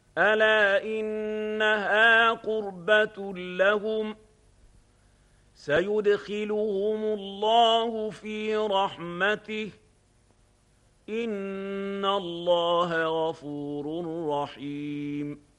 ألا إنها قربة لهم سيدخلهم الله في رحمته إن الله غفور رحيم